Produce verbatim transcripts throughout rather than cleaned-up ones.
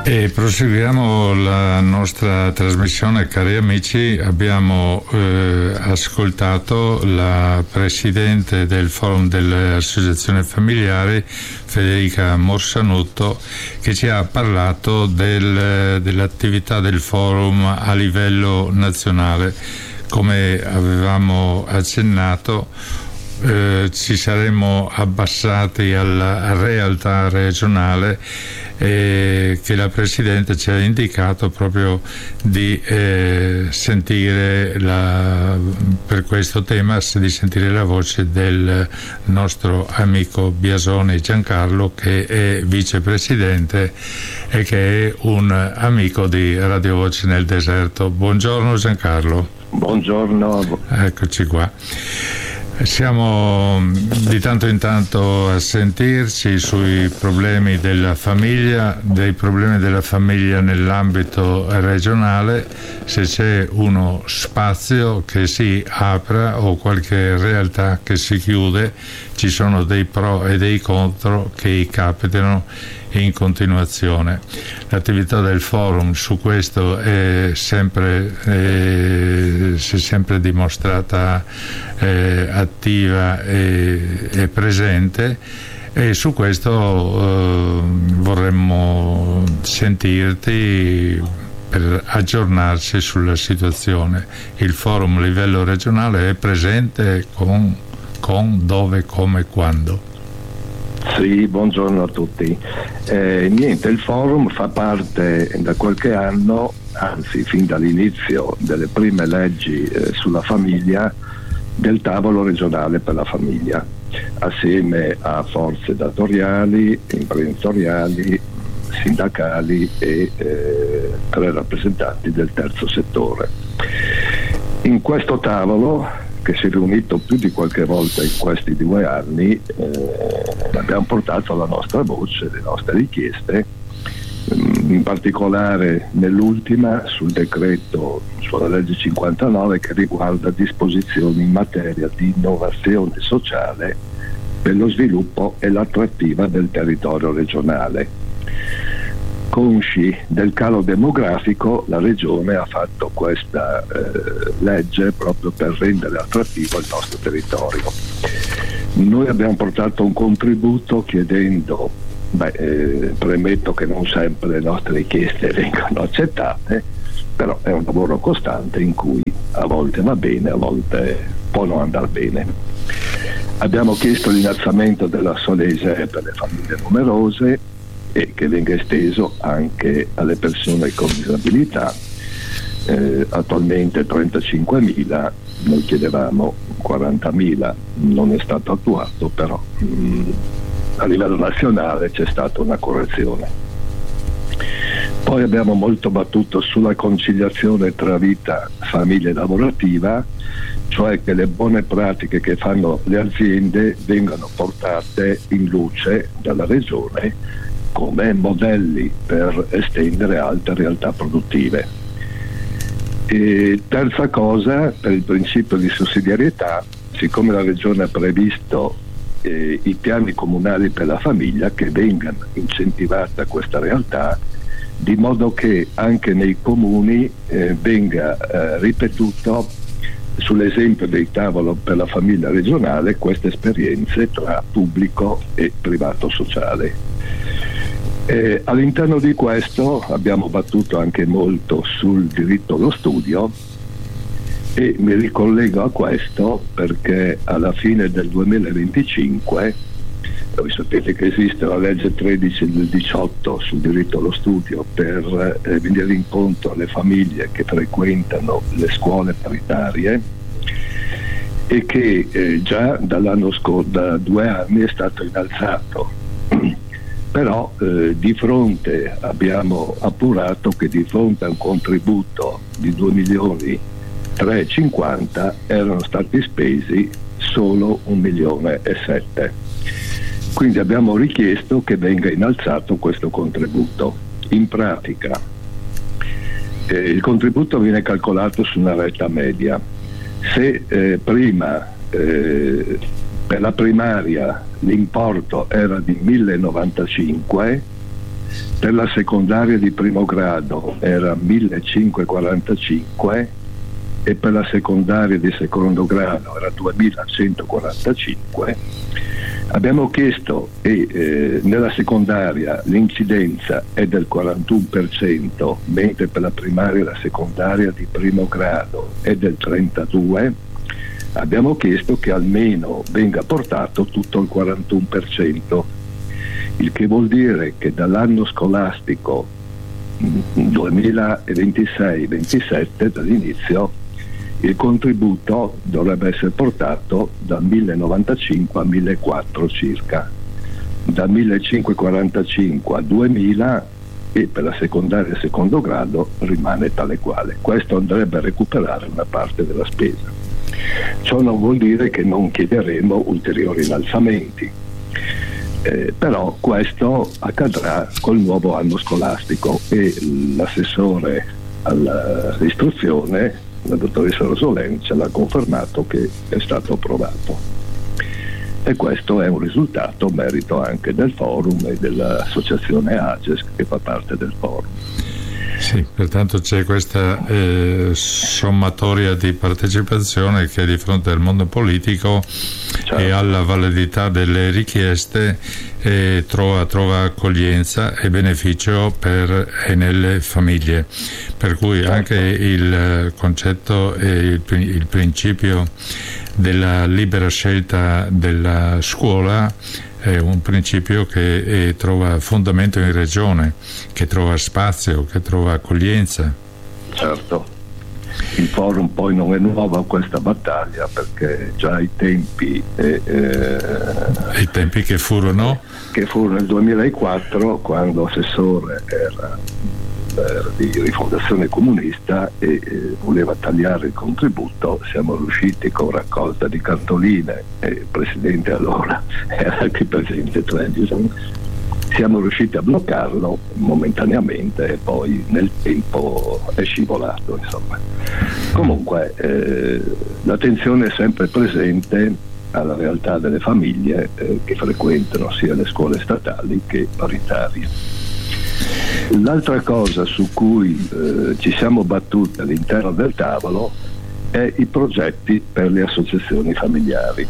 E proseguiamo la nostra trasmissione, cari amici. Abbiamo eh, ascoltato la presidente del Forum delle Associazioni Familiari, Federica Morsanutto, che ci ha parlato del, dell'attività del Forum a livello nazionale. Come avevamo accennato, eh, ci saremmo abbassati alla realtà regionale, eh, che la Presidente ci ha indicato proprio di eh, sentire la, per questo tema, di sentire la voce del nostro amico Biasoni Giancarlo, che è vicepresidente e che è un amico di Radio Voce nel Deserto. Buongiorno Giancarlo. Buongiorno. Eccoci qua. Siamo di tanto in tanto a sentirci sui problemi della famiglia, dei problemi della famiglia nell'ambito regionale, se c'è uno spazio che si apra o qualche realtà che si chiude, ci sono dei pro e dei contro che capitano in continuazione. L'attività del forum su questo è sempre, eh, si è sempre dimostrata eh, attiva e, e presente, e su questo eh, vorremmo sentirti per aggiornarci sulla situazione. Il forum a livello regionale è presente con, con dove, come, quando? Sì, buongiorno a tutti. Eh, niente, il forum fa parte da qualche anno, anzi fin dall'inizio delle prime leggi eh, sulla famiglia, del tavolo regionale per la famiglia, assieme a forze datoriali, imprenditoriali, sindacali e eh, tre rappresentanti del terzo settore. In questo tavolo, che si è riunito più di qualche volta in questi due anni, eh, abbiamo portato la nostra voce, le nostre richieste, in particolare nell'ultima sul decreto sulla legge cinquantanove, che riguarda disposizioni in materia di innovazione sociale per lo sviluppo e l'attrattiva del territorio regionale. Consci del calo demografico, la Regione ha fatto questa eh, legge proprio per rendere attrattivo il nostro territorio. Noi abbiamo portato un contributo chiedendo, beh, eh, premetto che non sempre le nostre richieste vengono accettate, però è un lavoro costante in cui a volte va bene, a volte può non andare bene. Abbiamo chiesto l'innalzamento della soglia I S E E per le famiglie numerose e che venga esteso anche alle persone con disabilità, eh, attualmente trentacinquemila, noi chiedevamo quarantamila, non è stato attuato, però mh, a livello nazionale c'è stata una correzione. Poi abbiamo molto battuto sulla conciliazione tra vita, famiglia e lavorativa, cioè che le buone pratiche che fanno le aziende vengano portate in luce dalla Regione come modelli per estendere altre realtà produttive. E terza cosa, per il principio di sussidiarietà, siccome la Regione ha previsto eh, i piani comunali per la famiglia, che vengano incentivata questa realtà, di modo che anche nei comuni eh, venga eh, ripetuto, sull'esempio del tavolo per la famiglia regionale, queste esperienze tra pubblico e privato sociale. Eh, all'interno di questo abbiamo battuto anche molto sul diritto allo studio, e mi ricollego a questo perché alla fine del duemilaventicinque, voi sapete che esiste la legge tredici del diciotto sul diritto allo studio per eh, venire incontro alle famiglie che frequentano le scuole paritarie, e che eh, già dall'anno scorso, da due anni, è stato innalzato. Però eh, di fronte abbiamo appurato che di fronte a un contributo di due milioni trecentocinquanta erano stati spesi solo un milione e sette. Quindi abbiamo richiesto che venga innalzato questo contributo. In pratica eh, il contributo viene calcolato su una retta media. Se eh, prima eh, per la primaria l'importo era di mille e novantacinque, per la secondaria di primo grado era millecinquecentoquarantacinque e per la secondaria di secondo grado era duemilacentoquarantacinque. Abbiamo chiesto e eh, nella secondaria l'incidenza è del quarantuno per cento, mentre per la primaria e la secondaria di primo grado è del trentadue per cento. Abbiamo chiesto che almeno venga portato tutto il quarantuno per cento, il che vuol dire che dall'anno scolastico duemilaventisei ventisette, dall'inizio, il contributo dovrebbe essere portato da millenovantacinque a millequattrocento circa, da millecinquecentoquarantacinque a duemila, e per la secondaria e secondo grado rimane tale quale. Questo andrebbe a recuperare una parte della spesa. Ciò non vuol dire che non chiederemo ulteriori innalzamenti, eh, però questo accadrà col nuovo anno scolastico e l'assessore all'istruzione, la dottoressa Rosolén, ce l'ha confermato che è stato approvato, e questo è un risultato merito anche del forum e dell'associazione AGES che fa parte del forum. Sì, pertanto c'è questa eh, sommatoria di partecipazione che di fronte al mondo politico, certo, e alla validità delle richieste eh, trova, trova accoglienza e beneficio per e nelle famiglie, per cui, certo, anche il concetto e il, il principio della libera scelta della scuola è un principio che eh, trova fondamento in regione, che trova spazio, che trova accoglienza. Certo, il forum poi non è nuovo a questa battaglia, perché già ai tempi eh, i tempi che furono che furono nel duemilaquattro, quando assessore era di Rifondazione Comunista e eh, voleva tagliare il contributo, siamo riusciti con raccolta di cartoline, e il presidente allora era anche il presidente Trevisan, siamo riusciti a bloccarlo momentaneamente e poi nel tempo è scivolato, insomma. Comunque eh, l'attenzione è sempre presente alla realtà delle famiglie eh, che frequentano sia le scuole statali che paritarie. L'altra cosa su cui eh, ci siamo battuti all'interno del tavolo è i progetti per le associazioni familiari.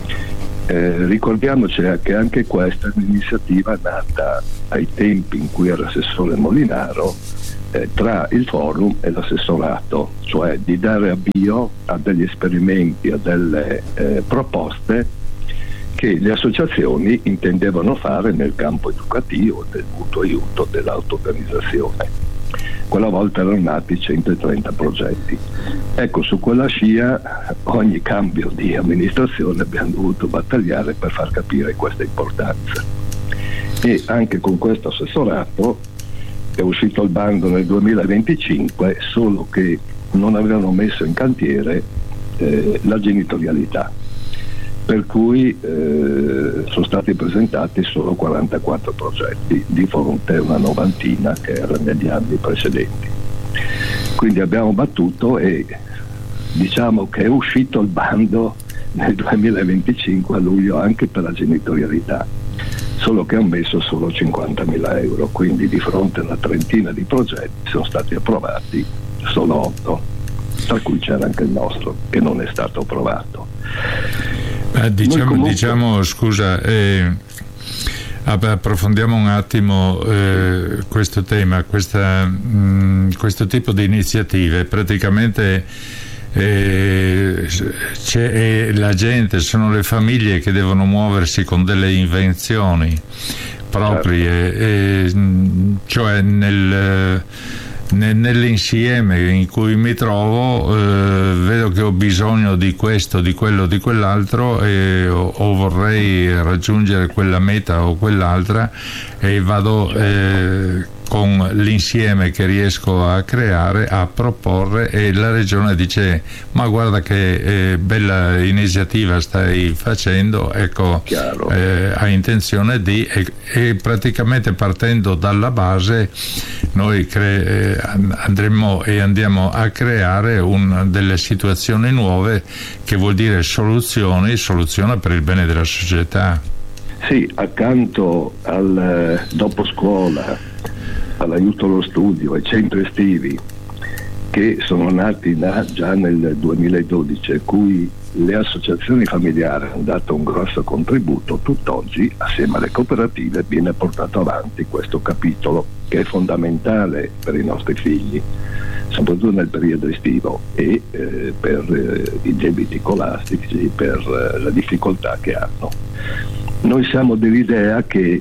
Eh, ricordiamoci che anche questa è un'iniziativa nata ai tempi in cui era assessore Molinaro, eh, tra il forum e l'assessorato, cioè di dare avvio a degli esperimenti, a delle eh, proposte che le associazioni intendevano fare nel campo educativo, del mutuo aiuto, dell'auto-organizzazione. Quella volta erano nati centotrenta progetti. Ecco, su quella scia, ogni cambio di amministrazione abbiamo dovuto battagliare per far capire questa importanza. E anche con questo assessorato è uscito il bando nel duemilaventicinque, solo che non avevano messo in cantiere eh, la genitorialità, per cui eh, sono stati presentati solo quarantaquattro progetti di fronte a una novantina che era negli anni precedenti. Quindi abbiamo battuto e diciamo che è uscito il bando nel duemilaventicinque a luglio anche per la genitorialità, solo che hanno messo solo cinquantamila euro, quindi di fronte a una trentina di progetti sono stati approvati solo otto, tra cui c'era anche il nostro che non è stato approvato. Eh, diciamo, comunque... diciamo, scusa, eh, approfondiamo un attimo eh, questo tema, questa, mh, questo tipo di iniziative. Praticamente eh, c'è eh, la gente, sono le famiglie che devono muoversi con delle invenzioni proprie, certo, eh, cioè nel... nell'insieme in cui mi trovo eh, vedo che ho bisogno di questo, di quello, di quell'altro e, o, o vorrei raggiungere quella meta o quell'altra e vado eh, con l'insieme che riesco a creare a proporre, e la regione dice: ma guarda che eh, bella iniziativa stai facendo, ecco, eh, hai intenzione di, e, e praticamente partendo dalla base noi cre- eh, andremo e andiamo a creare un, delle situazioni nuove, che vuol dire soluzioni, soluzione per il bene della società. Sì, accanto al dopo scuola, all'aiuto allo studio, ai centri estivi che sono nati da, già nel duemiladodici, a cui le associazioni familiari hanno dato un grosso contributo, tutt'oggi assieme alle cooperative viene portato avanti questo capitolo che è fondamentale per i nostri figli, soprattutto nel periodo estivo e eh, per eh, i debiti scolastici, per eh, la difficoltà che hanno. Noi siamo dell'idea che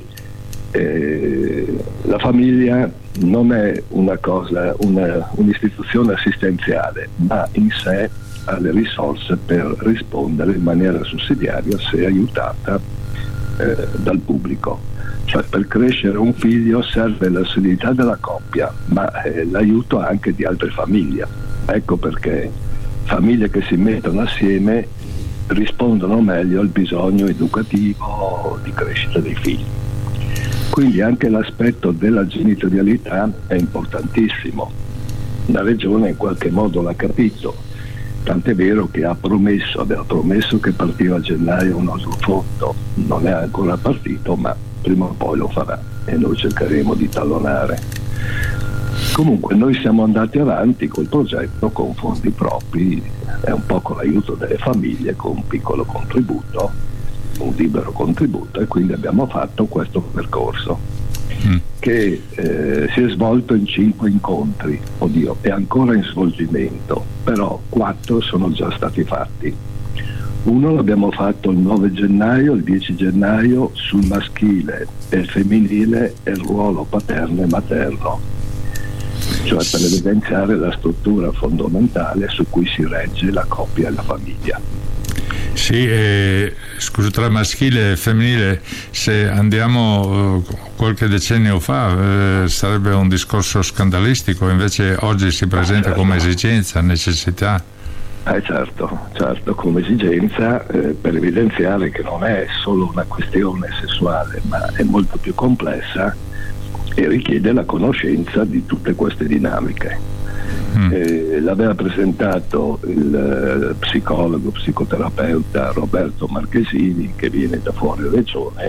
eh, la famiglia non è una cosa, una, un'istituzione assistenziale, ma in sé ha le risorse per rispondere in maniera sussidiaria se aiutata eh, dal pubblico. Cioè, per crescere un figlio serve la solidità della coppia, ma eh, l'aiuto anche di altre famiglie. Ecco perché famiglie che si mettono assieme rispondono meglio al bisogno educativo di crescita dei figli. Quindi anche l'aspetto della genitorialità è importantissimo. La Regione in qualche modo l'ha capito, tant'è vero che ha promesso, aveva promesso che partiva a gennaio un nuovo fondo, non è ancora partito, ma prima o poi lo farà e noi cercheremo di tallonare. Comunque noi siamo andati avanti col progetto con fondi propri, è un po' con l'aiuto delle famiglie, con un piccolo contributo, un libero contributo, e quindi abbiamo fatto questo percorso mm. che eh, si è svolto in cinque incontri, oddio è ancora in svolgimento, però quattro sono già stati fatti. Uno l'abbiamo fatto il nove gennaio, il dieci gennaio, sul maschile e il femminile e il ruolo paterno e materno, cioè per evidenziare la struttura fondamentale su cui si regge la coppia e la famiglia. Sì, eh, scusa, tra maschile e femminile, se andiamo eh, qualche decennio fa eh, sarebbe un discorso scandalistico, invece oggi si presenta come esigenza, necessità. Eh certo, certo, come esigenza eh, per evidenziare che non è solo una questione sessuale, ma è molto più complessa e richiede la conoscenza di tutte queste dinamiche. Mm. Eh, l'aveva presentato il eh, psicologo, psicoterapeuta Roberto Marchesini, che viene da fuori regione,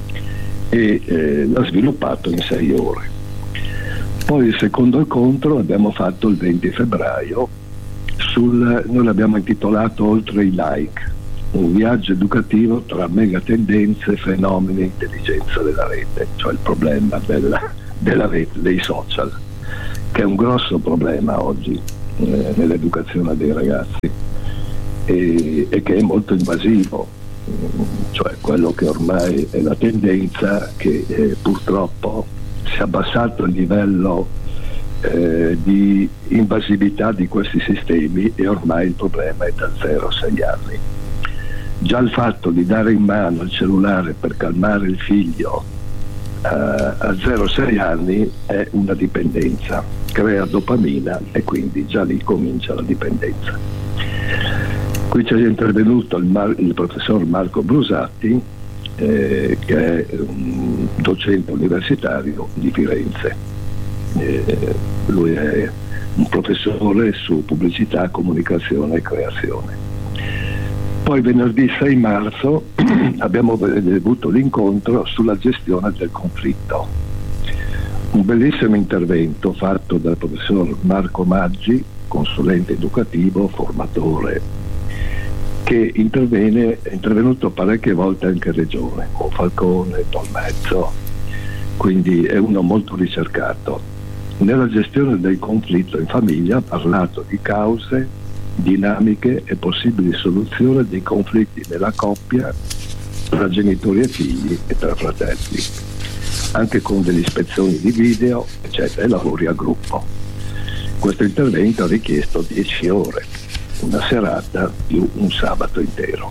e eh, l'ha sviluppato in sei ore. Poi il secondo incontro abbiamo fatto il venti febbraio, sul, noi l'abbiamo intitolato Oltre i like, un viaggio educativo tra megatendenze, fenomeni e intelligenza della rete, cioè il problema della, della rete, dei social, che è un grosso problema oggi eh, nell'educazione dei ragazzi e, e che è molto invasivo, cioè quello che ormai è la tendenza, che eh, purtroppo si è abbassato il livello eh, di invasività di questi sistemi e ormai il problema è da zero a sei anni. Già il fatto di dare in mano il cellulare per calmare il figlio eh, a zero a sei anni è una dipendenza, crea dopamina e quindi già lì comincia la dipendenza. Qui c'è intervenuto il, Mar- il professor Marco Brusatti, eh, che è un docente universitario di Firenze. Eh, lui è un professore su pubblicità, comunicazione e creazione. Poi venerdì sei marzo abbiamo avuto l'incontro sulla gestione del conflitto. Un bellissimo intervento fatto dal professor Marco Maggi, consulente educativo, formatore, che interviene, è intervenuto parecchie volte anche in regione, con Falcone, Tolmezzo, quindi è uno molto ricercato. Nella gestione del conflitto in famiglia ha parlato di cause, dinamiche e possibili soluzioni dei conflitti nella coppia, tra genitori e figli e tra fratelli, anche con delle ispezioni di video, eccetera, e lavori a gruppo. Questo intervento ha richiesto dieci ore, una serata più un sabato intero.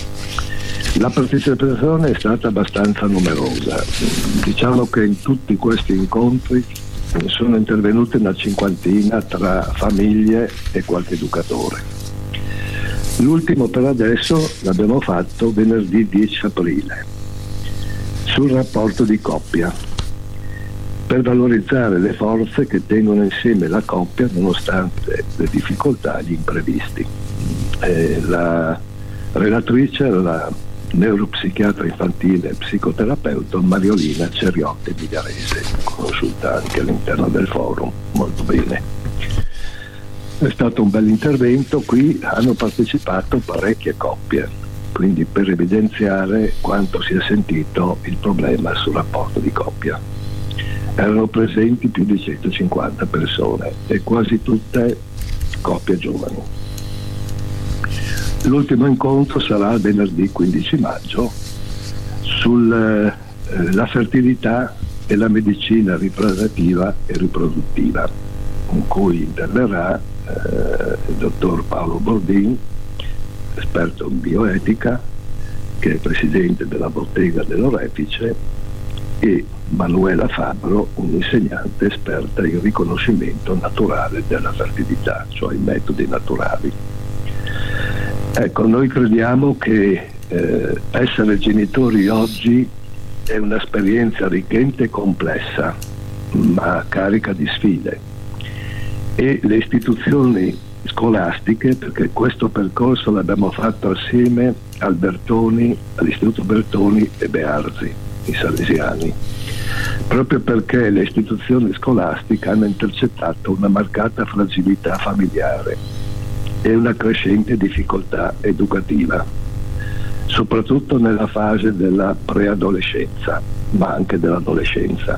La partecipazione è stata abbastanza numerosa, diciamo che in tutti questi incontri sono intervenute una cinquantina tra famiglie e qualche educatore. L'ultimo per adesso l'abbiamo fatto venerdì dieci aprile sul rapporto di coppia, per valorizzare le forze che tengono insieme la coppia nonostante le difficoltà e gli imprevisti. Eh, la relatrice era la neuropsichiatra infantile e psicoterapeuta Mariolina Ceriotti Migliarese, conosciuta anche all'interno del forum molto bene. È stato un bel intervento, qui hanno partecipato parecchie coppie, quindi per evidenziare quanto si è sentito il problema sul rapporto di coppia. Erano presenti più di centocinquanta persone e quasi tutte coppie giovani. L'ultimo incontro sarà venerdì quindici maggio sulla eh, fertilità e la medicina riproduttiva e riproduttiva, in cui interverrà eh, il dottor Paolo Bordin, esperto in bioetica, che è presidente della bottega dell'Orefice, e Manuela Fabbro, un'insegnante esperta in riconoscimento naturale della fertilità, cioè i metodi naturali. Ecco, noi crediamo che eh, essere genitori oggi è un'esperienza arricchente e complessa, ma carica di sfide, e le istituzioni scolastiche, perché questo percorso l'abbiamo fatto assieme al Bertoni, all'Istituto Bertoni e Bearzi, i salesiani, proprio perché le istituzioni scolastiche hanno intercettato una marcata fragilità familiare e una crescente difficoltà educativa, soprattutto nella fase della preadolescenza, ma anche dell'adolescenza.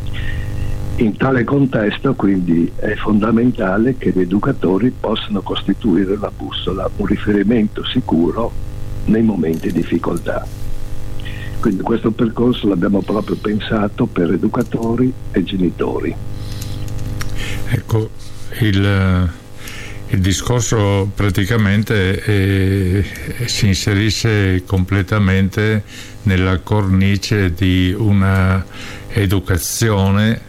In tale contesto, quindi, è fondamentale che gli educatori possano costituire la bussola, un riferimento sicuro nei momenti di difficoltà. Quindi questo percorso l'abbiamo proprio pensato per educatori e genitori. Ecco, il, il discorso praticamente è, si inserisce completamente nella cornice di una educazione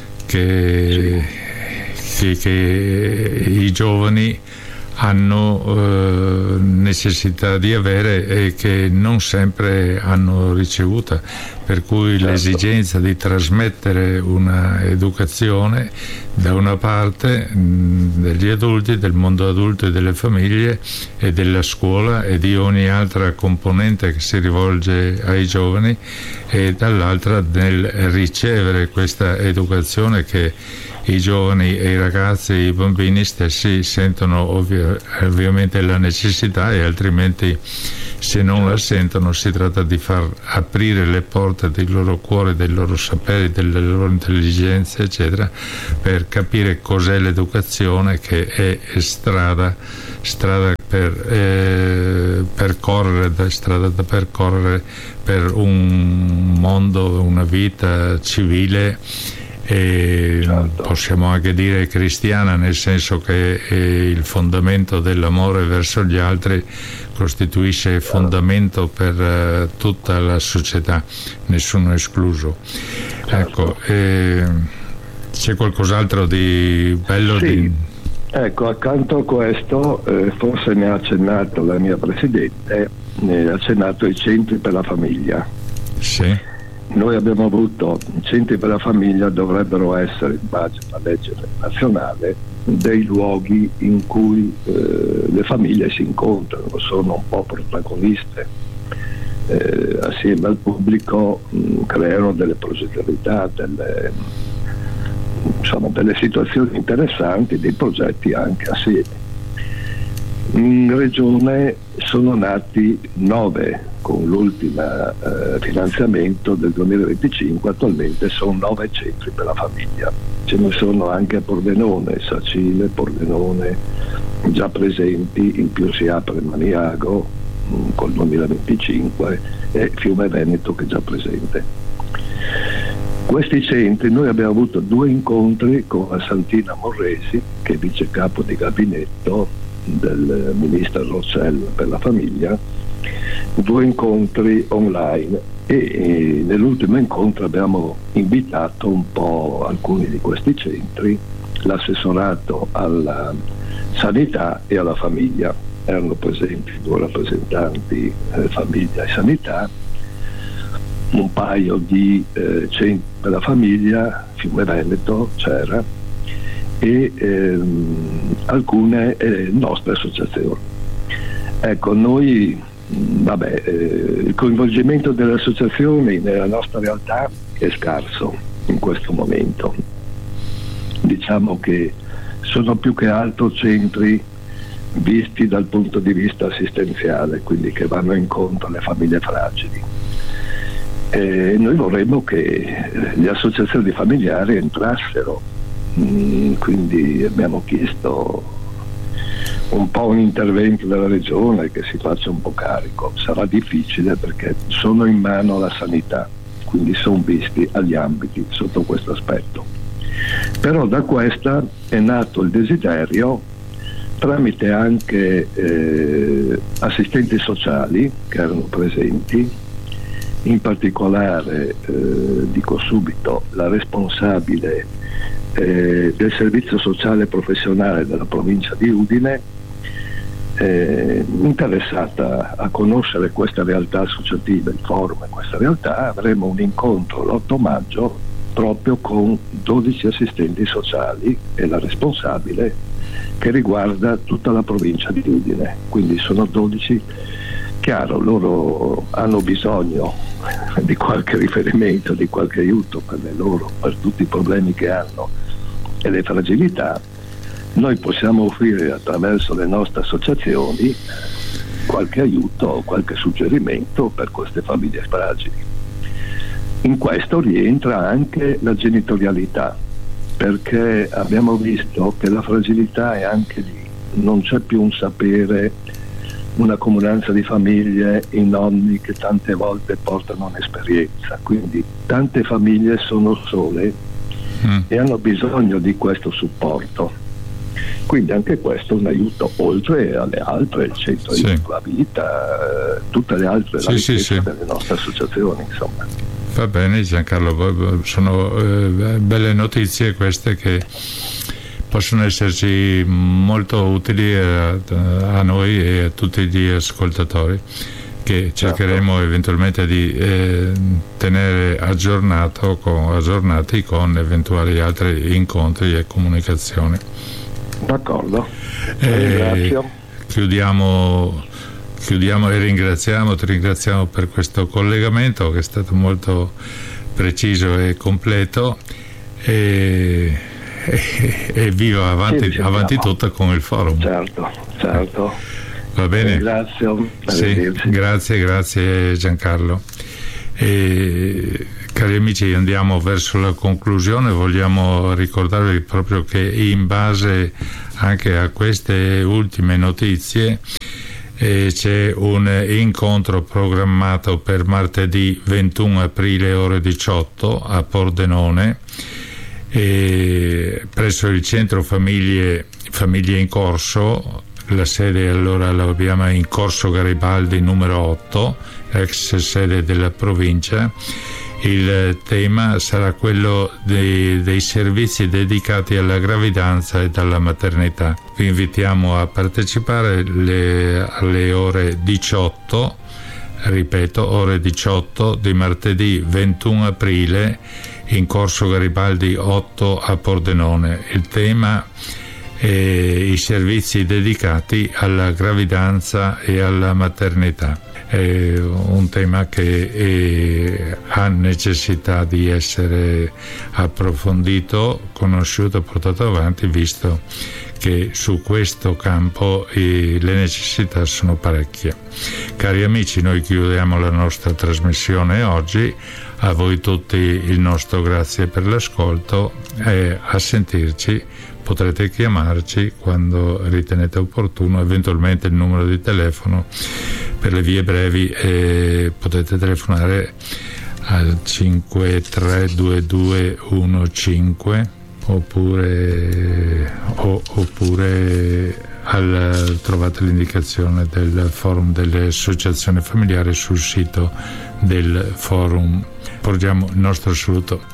che, che, che i giovani hanno eh, necessità di avere e che non sempre hanno ricevuta, per cui certo. L'esigenza di trasmettere una educazione da una parte mh, degli adulti, del mondo adulto e delle famiglie e della scuola e di ogni altra componente che si rivolge ai giovani, e dall'altra nel ricevere questa educazione che i giovani e i ragazzi e i bambini stessi sentono ovvio, ovviamente la necessità, e altrimenti se non la sentono si tratta di far aprire le porte del loro cuore, del loro sapere, delle loro intelligenze eccetera, per capire cos'è l'educazione, che è strada strada per eh, percorrere, strada da percorrere per un mondo, una vita civile e certo. Possiamo anche dire cristiana, nel senso che eh, il fondamento dell'amore verso gli altri costituisce fondamento per eh, tutta la società, nessuno escluso. Certo. Ecco, eh, c'è qualcos'altro di bello? Sì. Di... Ecco, accanto a questo, eh, forse ne ha accennato la mia Presidente, ne ha accennato i centri per la famiglia. Sì. Noi abbiamo avuto i centri per la famiglia, dovrebbero essere, in base alla legge nazionale, dei luoghi in cui eh, le famiglie si incontrano, sono un po' protagoniste, eh, assieme al pubblico mh, creano delle progettualità, delle, insomma, delle situazioni interessanti, dei progetti anche assieme. In Regione sono nati nove, con l'ultimo eh, finanziamento del duemilaventicinque, attualmente sono nove centri per la famiglia. Ce ne sono anche a Pordenone, Sacile, Pordenone già presenti, in più si apre Maniago mh, col duemilaventicinque e Fiume Veneto che è già presente. Questi centri, noi abbiamo avuto due incontri con la Santina Morresi, che è vice capo di gabinetto del ministro Rossella per la famiglia, due incontri online, e, e nell'ultimo incontro abbiamo invitato un po' alcuni di questi centri, l'assessorato alla sanità e alla famiglia. Erano presenti due rappresentanti eh, famiglia e sanità, un paio di eh, centri per la famiglia, Fiume Veneto c'era, e ehm, alcune eh, nostre associazioni. Ecco, noi vabbè, eh, il coinvolgimento delle associazioni nella nostra realtà è scarso in questo momento. Diciamo che sono più che altro centri visti dal punto di vista assistenziale, quindi che vanno incontro alle famiglie fragili. E noi vorremmo che le associazioni familiari entrassero, mm, quindi abbiamo chiesto un po' un intervento della regione che si faccia un po' carico. Sarà difficile perché sono in mano alla sanità, quindi sono visti agli ambiti sotto questo aspetto. Però da questa è nato il desiderio, tramite anche eh, assistenti sociali che erano presenti, in particolare eh, dico subito la responsabile eh, del servizio sociale professionale della provincia di Udine, eh, interessata a conoscere questa realtà associativa, il forum e questa realtà. Avremo un incontro l'otto maggio proprio con dodici assistenti sociali e la responsabile, che riguarda tutta la provincia di Udine, quindi sono dodici. Chiaro, loro hanno bisogno di qualche riferimento, di qualche aiuto per le loro, per tutti i problemi che hanno e le fragilità. Noi possiamo offrire attraverso le nostre associazioni qualche aiuto, qualche suggerimento per queste famiglie fragili. In questo rientra anche la genitorialità, perché abbiamo visto che la fragilità è anche lì, non c'è più un sapere, una comunanza di famiglie, i nonni che tante volte portano un'esperienza, quindi tante famiglie sono sole mm. e hanno bisogno di questo supporto. Quindi anche questo è un aiuto, oltre alle altre, il centro sì. di la vita, tutte le altre sì, sì, sì. delle nostre associazioni, insomma. Va bene Giancarlo, sono eh, belle notizie queste che possono esserci molto utili a, a noi e a tutti gli ascoltatori, che cercheremo certo. eventualmente di eh, tenere aggiornato con, aggiornati con eventuali altri incontri e comunicazioni. D'accordo, eh, ringrazio. Chiudiamo, chiudiamo e ringraziamo, ti ringraziamo per questo collegamento che è stato molto preciso e completo, e, e, e viva avanti, sì, avanti tutta con il forum. Certo, certo. Va bene? Ringrazio. Sì, grazie, grazie Giancarlo. E, cari amici, andiamo verso la conclusione. Vogliamo ricordarvi proprio che in base anche a queste ultime notizie eh, c'è un incontro programmato per martedì ventuno aprile ore diciotto a Pordenone, eh, presso il centro famiglie, famiglie in Corso. La sede allora la abbiamo in Corso Garibaldi numero otto, ex sede della provincia. Il tema sarà quello dei, dei servizi dedicati alla gravidanza e alla maternità. Vi invitiamo a partecipare le, alle ore diciotto, ripeto, ore diciotto di martedì ventuno aprile in Corso Garibaldi otto a Pordenone. Il tema e i servizi dedicati alla gravidanza e alla maternità. È un tema che è, ha necessità di essere approfondito, conosciuto, portato avanti, visto che su questo campo eh, le necessità sono parecchie. Cari amici, noi chiudiamo la nostra trasmissione oggi. A voi tutti il nostro grazie per l'ascolto e a sentirci. Potrete chiamarci quando ritenete opportuno, eventualmente il numero di telefono per le vie brevi, e potete telefonare al cinque tre due due uno cinque oppure, o, oppure al, trovate l'indicazione del forum delle associazioni familiari sul sito del forum. Porgiamo il nostro saluto